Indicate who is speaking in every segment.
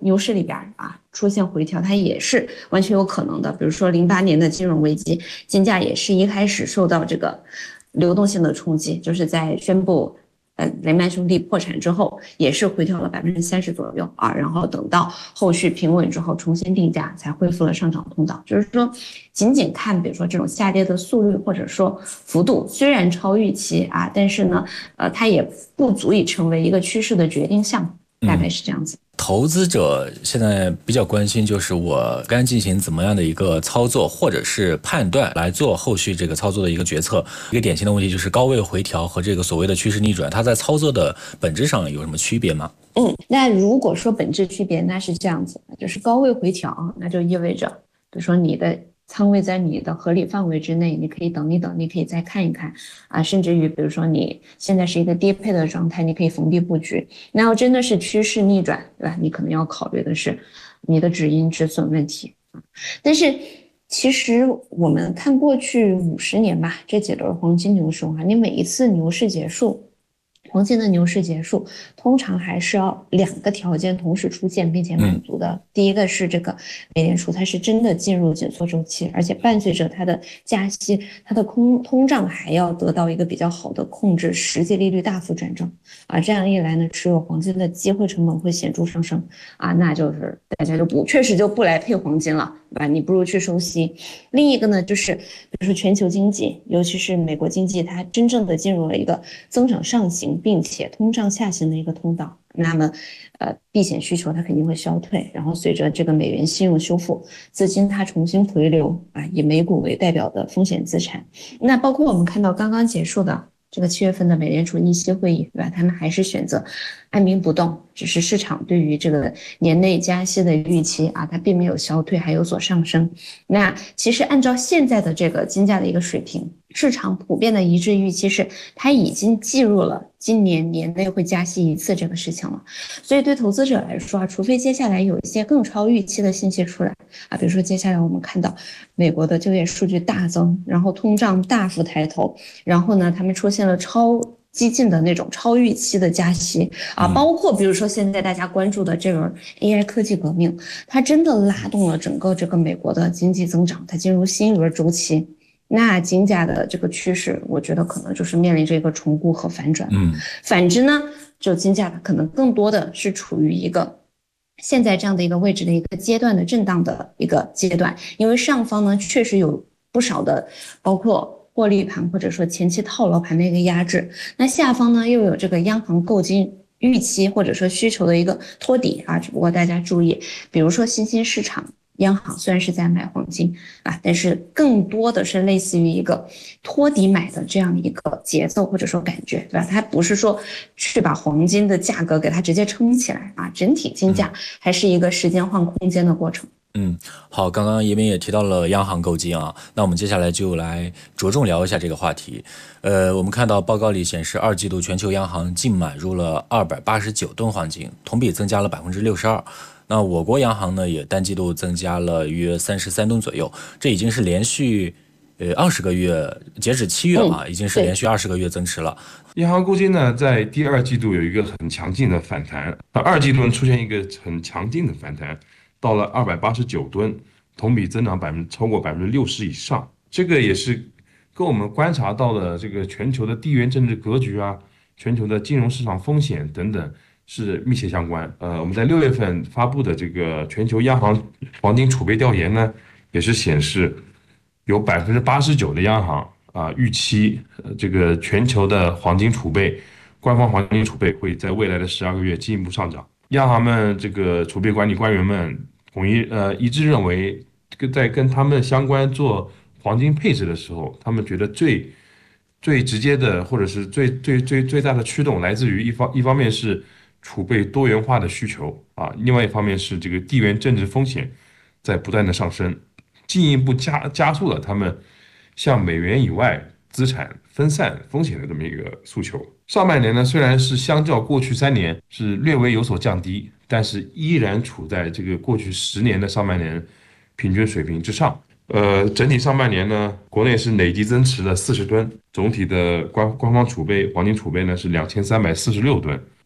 Speaker 1: 牛市里边出现回调，它也是完全有可能的。比如说08年的金融危机，金价也是一开始受到这个流动性的冲击，就是在宣布雷曼兄弟破产之后，也是回调了30%左右然后等到后续平稳之后重新定价，才恢复了上涨通道。就是说，仅仅看比如说这种下跌的速率或者说幅度，虽然超预期但是呢，它也不足以成为一个趋势的决定项，大概是这样子。
Speaker 2: 投资者现在比较关心，就是我该进行怎么样的一个操作，或者是判断来做后续这个操作的一个决策。一个典型的问题就是高位回调和这个所谓的趋势逆转，它在操作的本质上有什么区别吗？
Speaker 1: 那如果说本质区别，那是这样子，就是高位回调，那就意味着，比如说你的仓位在你的合理范围之内，你可以等一等，你可以再看一看甚至于比如说你现在是一个低配的状态，你可以逢低布局。那要真的是趋势逆转，对吧？你可能要考虑的是你的止盈止损问题但是其实我们看过去50年吧，这几轮黄金牛市你每一次牛市结束，黄金的牛市结束，通常还是要2个条件同时出现并且满足的。第一个是这个美联储它是真的进入紧缩周期，而且伴随着它的加息，它的通胀还要得到一个比较好的控制，实际利率大幅转正这样一来呢，持有黄金的机会成本会显著上升那就是大家确实就不来配黄金了，对吧？你不如去收息。另一个呢，就是比如说全球经济，尤其是美国经济，它真正的进入了一个增长上行并且通胀下行的一个通道，那么避险需求它肯定会消退，然后随着这个美元信用修复，资金它重新回流以美股为代表的风险资产。那包括我们看到刚刚结束的这个7月份的美联储议息会议，对吧？他们还是选择按兵不动，只是市场对于这个年内加息的预期它并没有消退，还有所上升。那其实按照现在的这个金价的一个水平，市场普遍的一致预期是它已经计入了今年年内会加息1次这个事情了。所以对投资者来说除非接下来有一些更超预期的信息出来比如说接下来我们看到美国的就业数据大增，然后通胀大幅抬头，然后呢他们出现了超激进的那种超预期的加息包括比如说现在大家关注的这轮 AI 科技革命，它真的拉动了整个这个美国的经济增长，它进入新一轮周期。那金价的这个趋势，我觉得可能就是面临着一个重估和反转。反之呢，就金价可能更多的是处于一个现在这样的一个位置的一个阶段的震荡的一个阶段，因为上方呢确实有不少的包括获利盘或者说前期套牢盘的一个压制，那下方呢又有这个央行购金预期或者说需求的一个托底只不过大家注意，比如说新兴市场央行虽然是在买黄金但是更多的是类似于一个托底买的这样一个节奏或者说感觉，对吧？它不是说去把黄金的价格给它直接撑起来整体金价还是一个时间换空间的过程。
Speaker 2: 好，刚刚叶明也提到了央行购金那我们接下来就来着重聊一下这个话题。我们看到报告里显示，2季度全球央行净买入了289吨黄金，同比增加了62%。那我国央行呢，也单季度增加了约33吨左右，这已经是连续20个月，截止7月已经是连续20个月增持了。
Speaker 3: 央行购金呢，在第2季度有一个很强劲的反弹，2季度出现一个很强劲的反弹，到了289吨，同比增长超过60%以上。这个也是跟我们观察到的这个全球的地缘政治格局全球的金融市场风险等等是密切相关。我们在6月份发布的这个全球央行黄金储备调研呢，也是显示有89%的央行预期这个全球的黄金储备，官方黄金储备会在未来的12个月进一步上涨。央行们这个储备管理官员们一致认为，在跟他们相关做黄金配置的时候，他们觉得最直接的或者是最大的驱动来自于一方面是储备多元化的需求另外一方面是这个地缘政治风险在不断的上升，进一步加速了他们向美元以外资产分散风险的这么一个诉求。上半年呢，虽然是相较过去3年是略微有所降低，但是依然处在这个过去10年的上半年平均水平之上。整体上半年呢，国内是累计增持了40吨，总体的官方储备黄金储备呢是2346吨。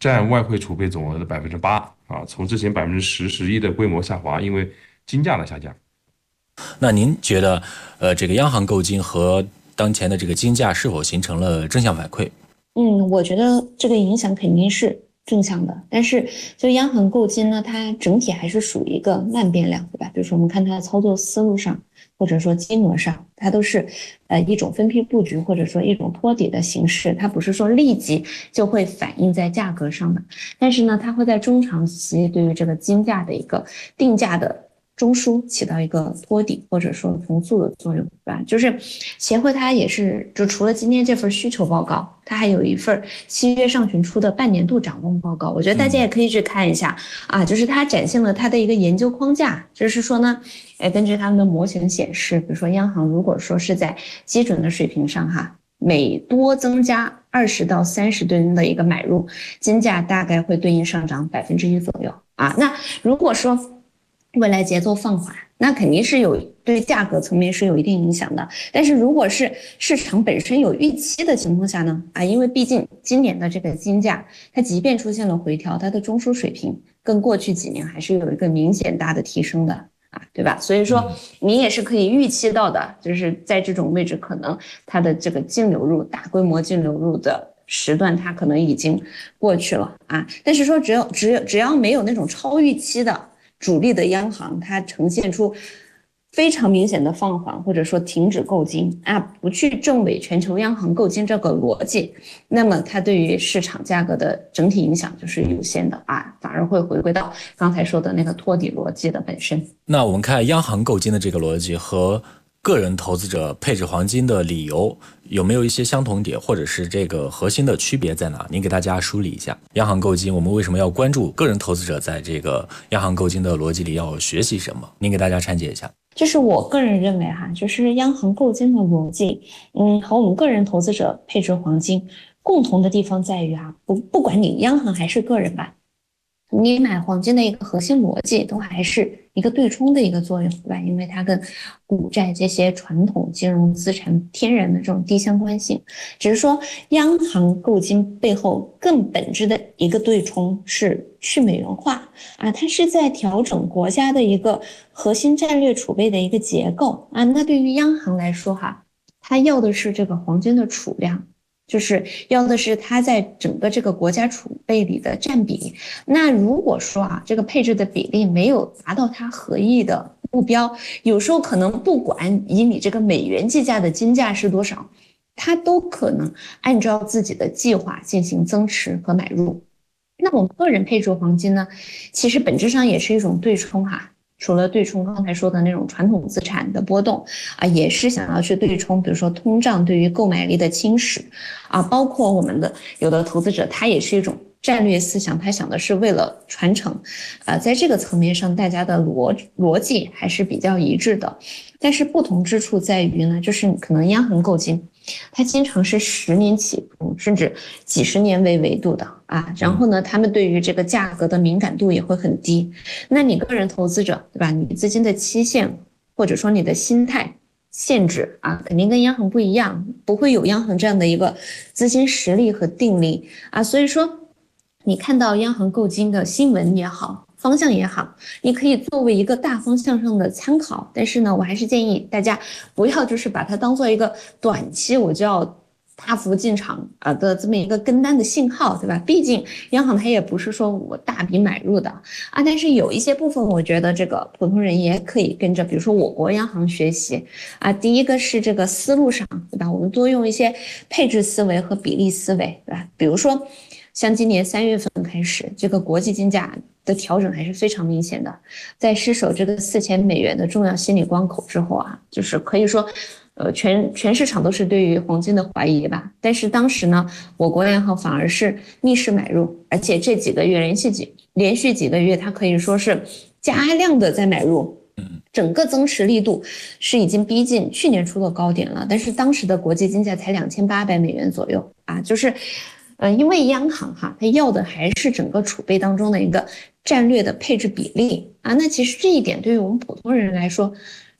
Speaker 3: 占外汇储备总额的8%啊，从之前10%、11%的规模下滑，因为金价的下降。
Speaker 2: 那您觉得，这个央行购金和当前的这个金价是否形成了正向反馈？
Speaker 1: 我觉得这个影响肯定是正向的，但是就央行购金呢，它整体还是属于一个慢变量，对吧？比如说我们看它的操作思路上，或者说金额上，它都是一种分批布局，或者说一种托底的形式，它不是说立即就会反映在价格上的，但是呢，它会在中长期对于这个金价的一个定价的中枢起到一个托底或者说重塑的作用，对吧？就是协会它也是，就除了今天这份需求报告，它还有一份7月上旬出的半年度展望报告，我觉得大家也可以去看一下啊，就是它展现了它的一个研究框架，就是说呢，根据他们的模型显示，比如说央行如果说是在基准的水平上哈，每多增加20到30吨的一个买入，金价大概会对应上涨1%左右啊。那如果说未来节奏放缓，那肯定是有对价格层面是有一定影响的。但是如果是市场本身有预期的情况下呢，因为毕竟今年的这个金价，它即便出现了回调，它的中枢水平跟过去几年还是有一个明显大的提升的。对吧？所以说你也是可以预期到的，就是在这种位置，可能它的这个净流入、大规模净流入的时段，它可能已经过去了啊。但是说只要没有那种超预期的主力的央行，它呈现出非常明显的放缓，或者说停止购金不去证伪全球央行购金这个逻辑，那么它对于市场价格的整体影响就是有限的反而会回归到刚才说的那个托底逻辑的本身。
Speaker 2: 那我们看央行购金的这个逻辑和个人投资者配置黄金的理由有没有一些相同点，或者是这个核心的区别在哪？您给大家梳理一下。央行购金，我们为什么要关注个人投资者在这个央行购金的逻辑里要学习什么？您给大家拆解一下。
Speaker 1: 就是我个人认为就是央行购金的逻辑，和我们个人投资者配置黄金共同的地方在于不管你央行还是个人吧，你买黄金的一个核心逻辑都还是一个对冲的一个作用，对吧？因为它跟股债这些传统金融资产天然的这种低相关性，只是说央行购金背后更本质的一个对冲是去美元化它是在调整国家的一个核心战略储备的一个结构那对于央行来说它要的是这个黄金的储量，就是要的是它在整个这个国家储备里的占比。那如果说这个配置的比例没有达到它合意的目标，有时候可能不管以你这个美元计价的金价是多少，它都可能按照自己的计划进行增持和买入。那我们个人配置黄金呢，其实本质上也是一种对冲除了对冲刚才说的那种传统资产的波动也是想要去对冲，比如说通胀对于购买力的侵蚀包括我们的有的投资者，他也是一种战略思想，他想的是为了传承在这个层面上，大家的逻辑还是比较一致的。但是不同之处在于呢，就是可能央行购金，它经常是10年起步，甚至几十年为维度的然后呢，他们对于这个价格的敏感度也会很低。那你个人投资者，对吧？你资金的期限或者说你的心态限制肯定跟央行不一样，不会有央行这样的一个资金实力和定力所以说你看到央行购金的新闻也好，方向也好，你可以作为一个大方向上的参考，但是呢，我还是建议大家不要就是把它当做一个短期我就要大幅进场的这么一个跟单的信号，对吧？毕竟央行它也不是说我大笔买入的但是有一些部分我觉得这个普通人也可以跟着，比如说我国央行学习第一个是这个思路上，对吧？我们多用一些配置思维和比例思维，对吧？比如说像今年3月份开始，这个国际金价的调整还是非常明显的，在失守这个$4000的重要心理关口之后就是可以说全市场都是对于黄金的怀疑吧。但是当时呢，我国央行反而是逆势买入，而且这几个月连续几个月，它可以说是加量的在买入。整个增持力度是已经逼近去年初的高点了，但是当时的国际金价才$2800左右就是因为央行它要的还是整个储备当中的一个战略的配置比例那其实这一点对于我们普通人来说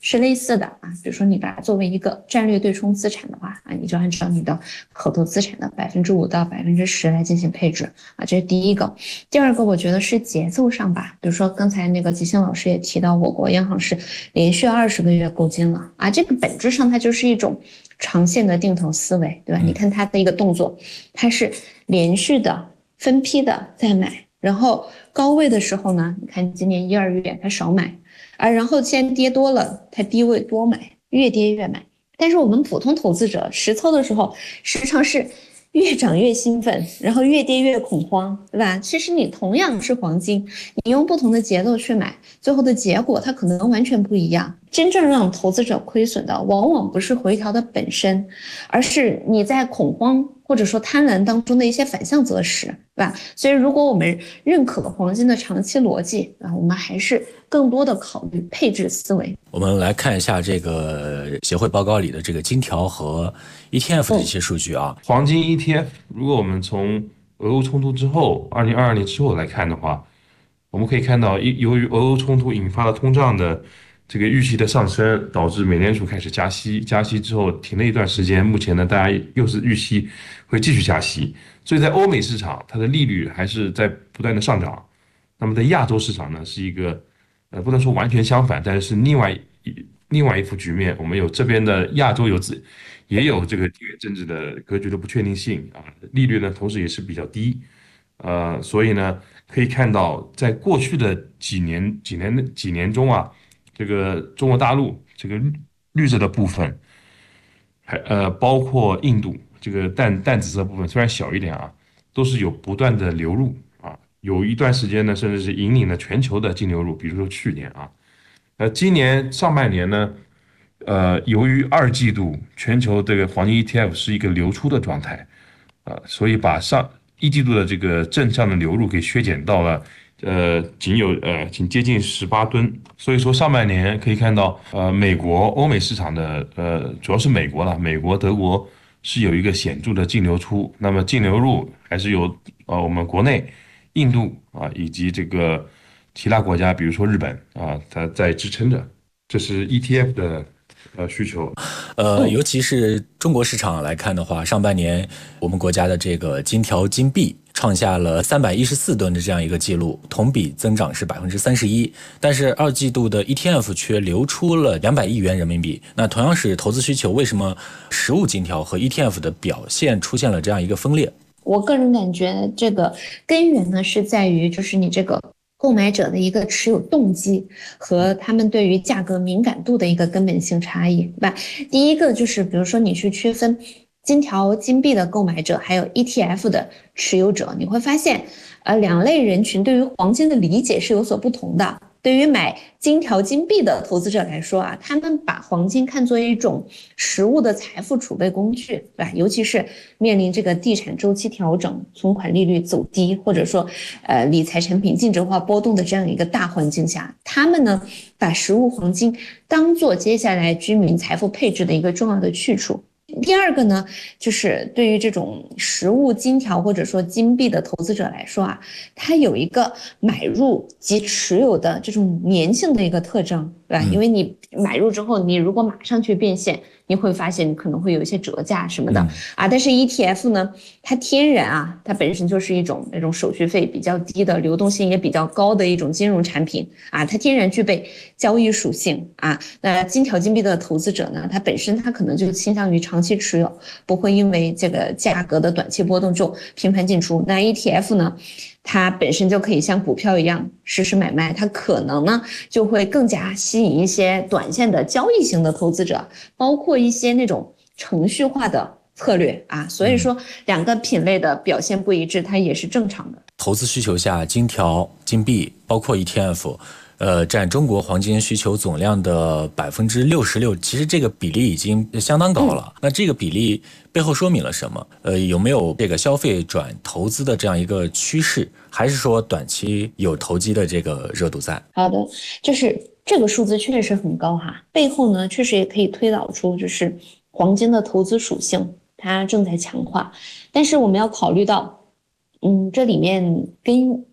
Speaker 1: 是类似的啊。比如说你把它作为一个战略对冲资产的话啊，你就按照你的口头资产的5%到10%来进行配置啊，这是第一个。第二个我觉得是节奏上吧，比如说刚才那个吉星老师也提到，我国央行是连续20个月购金了啊，这个本质上它就是一种长线的定投思维，对吧？你看它的一个动作，它是连续的分批的在买，然后高位的时候呢，你看今年1、2月它少买啊，然后现在跌多了，它低位多买，越跌越买。但是我们普通投资者实操的时候，时常是越涨越兴奋，然后越跌越恐慌，对吧？其实你同样是黄金，你用不同的节奏去买，最后的结果它可能完全不一样。真正让投资者亏损的，往往不是回调的本身，而是你在恐慌或者说贪婪当中的一些反向择时，对吧？所以如果我们认可黄金的长期逻辑啊，我们还是更多的考虑配置思维。
Speaker 2: 我们来看一下这个协会报告里的这个金条和 ETF 的一些数据啊。
Speaker 3: 黄金 ETF， 如果我们从俄乌冲突之后，2022年之后来看的话，我们可以看到，由于俄乌冲突引发了通胀的这个预期的上升，导致美联储开始加息，加息之后停了一段时间，目前呢，大家又是预期会继续加息，所以在欧美市场，它的利率还是在不断的上涨。那么在亚洲市场呢，是一个不能说完全相反，但是另外一幅局面，我们有这边的亚洲也有这个地缘政治的格局的不确定性啊，利率呢同时也是比较低，所以呢可以看到，在过去的几年中啊，这个中国大陆这个绿色的部分，包括印度这个淡紫色部分虽然小一点啊，都是有不断的流入啊，有一段时间呢，甚至是引领了全球的净流入，比如说去年啊。今年上半年呢，由于二季度全球这个黄金 ETF 是一个流出的状态，所以把一季度的这个正向的流入给削减到了，仅接近18吨。所以说上半年可以看到，美国、欧美市场的，主要是美国了，美国、德国是有一个显著的净流出，那么净流入还是由我们国内、印度啊以及这个其他国家，比如说日本啊，它在支撑着，这是 ETF 的需求。
Speaker 2: 尤其是中国市场来看的话，上半年我们国家的这个金条、金币创下了314吨的这样一个记录，同比增长是31%，但是二季度的 ETF 却流出了200亿元人民币。那同样是投资需求，为什么实物金条和 ETF 的表现出现了这样一个分裂？
Speaker 1: 我个人感觉这个根源呢是在于就是你这个购买者的一个持有动机和他们对于价格敏感度的一个根本性差异，对吧？第一个就是比如说你去区分金条、金币的购买者还有 ETF 的持有者，你会发现两类人群对于黄金的理解是有所不同的。对于买金条、金币的投资者来说啊，他们把黄金看作一种实物的财富储备工具，对吧？尤其是面临这个地产周期调整、存款利率走低，或者说理财产品净值化波动的这样一个大环境下，他们呢把实物黄金当做接下来居民财富配置的一个重要的去处。第二个呢，就是对于这种实物金条或者说金币的投资者来说啊，它有一个买入及持有的这种粘性的一个特征，对吧？因为你买入之后，你如果马上去变现，你会发现你可能会有一些折价什么的啊。但是 ETF 呢，它天然啊，它本身就是一种那种手续费比较低的、流动性也比较高的一种金融产品啊，它天然具备交易属性啊。那金条、金币的投资者呢，它本身它可能就倾向于长期持有，不会因为这个价格的短期波动就频繁进出。那 ETF 呢，它本身就可以像股票一样实时买卖，它可能呢就会更加吸引一些短线的交易型的投资者，包括一些那种程序化的策略啊。所以说两个品类的表现不一致，它也是正常的。
Speaker 2: 投资需求下，金条、金币包括 ETF。占中国黄金需求总量的66%，其实这个比例已经相当高了。那这个比例背后说明了什么？有没有这个消费转投资的这样一个趋势，还是说短期有投机的这个热度在？
Speaker 1: 好的，就是这个数字确实很高哈，背后呢确实也可以推导出就是黄金的投资属性它正在强化，但是我们要考虑到，这里面跟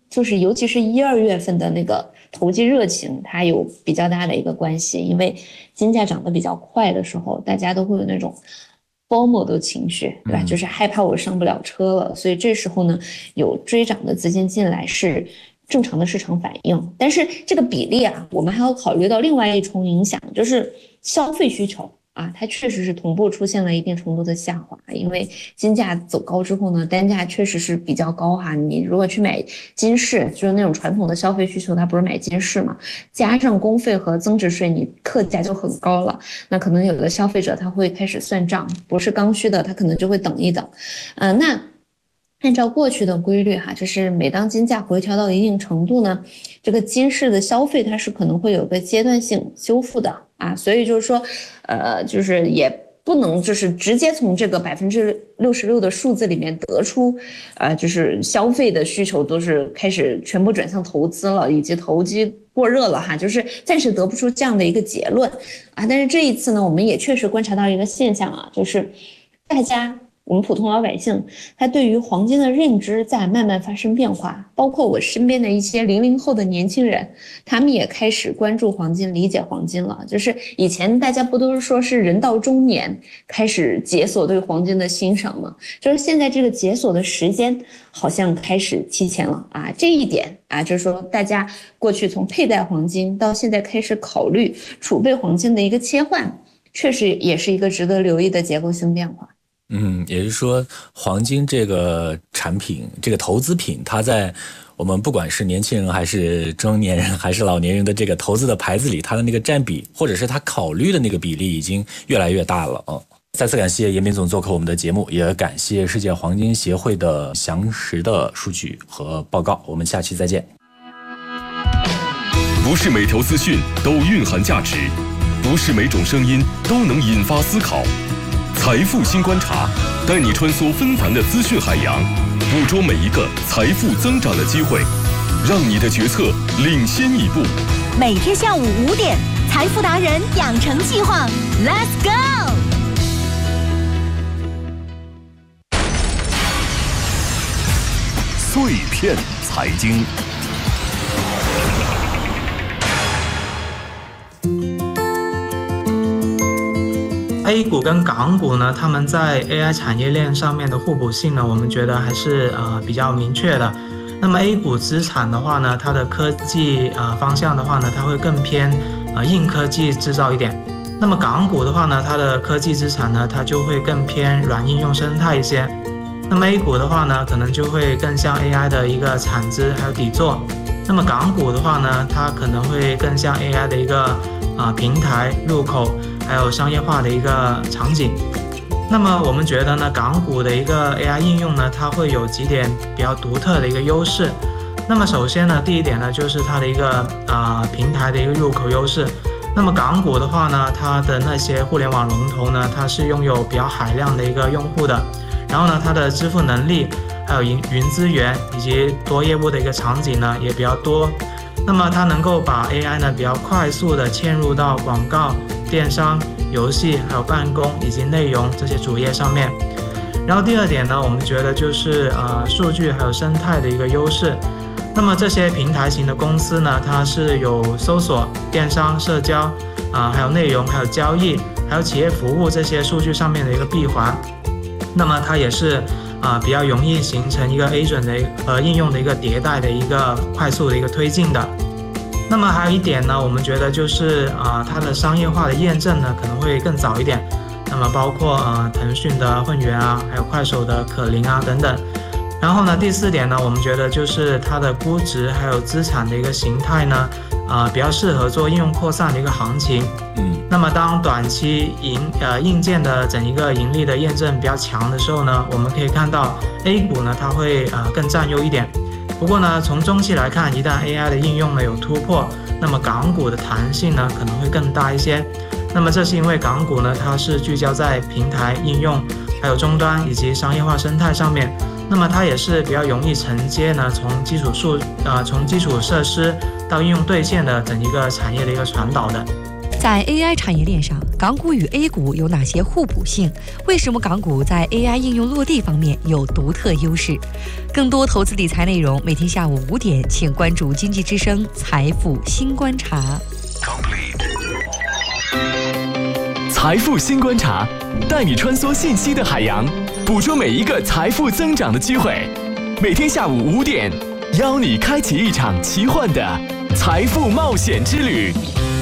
Speaker 1: 就是尤其是1、2月份的那个投机热情，它有比较大的一个关系。因为金价涨得比较快的时候，大家都会有那种FOMO的情绪，对吧？就是害怕我上不了车了，所以这时候呢，有追涨的资金进来是正常的市场反应。但是这个比例啊，我们还要考虑到另外一重影响，就是消费需求。它确实是同步出现了一定程度的下滑，因为金价走高之后呢，单价确实是比较高哈。你如果去买金饰，就是那种传统的消费需求，它不是买金饰嘛，加上工费和增值税，你客价就很高了。那可能有的消费者他会开始算账，不是刚需的，他可能就会等一等。那按照过去的规律哈，就是每当金价回调到一定程度呢，这个金饰的消费它是可能会有个阶段性修复的所以就是说，就是也不能就是直接从这个66%的数字里面得出，就是消费的需求都是开始全部转向投资了，以及投机过热了哈，就是暂时得不出这样的一个结论但是这一次呢，我们也确实观察到一个现象就是我们普通老百姓，他对于黄金的认知在慢慢发生变化，包括我身边的一些00后的年轻人，他们也开始关注黄金，理解黄金了。就是以前大家不都是说是人到中年开始解锁对黄金的欣赏吗？就是现在这个解锁的时间好像开始提前了这一点就是说大家过去从佩戴黄金到现在开始考虑储备黄金的一个切换，确实也是一个值得留意的结构性变化。
Speaker 2: 也就是说，黄金这个产品，这个投资品，它在我们不管是年轻人还是中年人还是老年人的这个投资的牌子里，它的那个占比，或者是他考虑的那个比例，已经越来越大了再次感谢严明总做客我们的节目，也感谢世界黄金协会的详实的数据和报告。我们下期再见。
Speaker 4: 不是每条资讯都蕴含价值，不是每种声音都能引发思考。财富新观察，带你穿梭纷繁的资讯海洋，捕捉每一个财富增长的机会，让你的决策领先一步。
Speaker 5: 每天下午5点，财富达人养成计划 ，Let's go！
Speaker 4: 碎片财经。
Speaker 6: A 股跟港股呢，他们在 AI 产业链上面的互补性呢，我们觉得还是比较明确的。那么 A 股资产的话呢，它的科技方向的话呢，它会更偏硬科技制造一点。那么港股的话呢，它的科技资产呢，它就会更偏软应用生态一些。那么 A 股的话呢，可能就会更像 AI 的一个产值还有底座。那么港股的话呢，它可能会更像 AI 的一个平台入口，还有商业化的一个场景。那么我们觉得呢，港股的一个 AI 应用呢，它会有几点比较独特的一个优势。那么首先呢，第一点呢，就是它的一个平台的一个入口优势。那么港股的话呢，它的那些互联网龙头呢，它是拥有比较海量的一个用户的，然后呢，它的支付能力还有云资源以及多业务的一个场景呢也比较多。那么它能够把 AI 呢比较快速的嵌入到广告、电商、游戏还有办公以及内容这些主页上面。然后第二点呢，我们觉得就是数据还有生态的一个优势。那么这些平台型的公司呢，它是有搜索、电商、社交还有内容还有交易还有企业服务这些数据上面的一个闭环。那么它也是比较容易形成一个 agent 的应用的一个迭代的一个快速的一个推进的。那么还有一点呢，我们觉得就是它的商业化的验证呢可能会更早一点。那么包括腾讯的混元还有快手的可伶等等。然后呢，第四点呢，我们觉得就是它的估值还有资产的一个形态呢，比较适合做应用扩散的一个行情。那么当短期硬件的整一个盈利的验证比较强的时候呢，我们可以看到 A 股呢它会更占优一点。不过呢，从中期来看，一旦 AI 的应用呢有突破，那么港股的弹性呢可能会更大一些。那么这是因为港股呢它是聚焦在平台应用还有终端以及商业化生态上面。那么它也是比较容易承接呢从基础设施到应用兑现的整一个产业的一个传导的。
Speaker 7: 在 AI 产业链上，港股与 A 股有哪些互补性？为什么港股在 AI 应用落地方面有独特优势？更多投资理财内容，每天下午5点，请关注经济之声财富新观察。
Speaker 8: 财富新观察，带你穿梭信息的海洋，捕捉每一个财富增长的机会。每天下午5点，邀你开启一场奇幻的财富冒险之旅。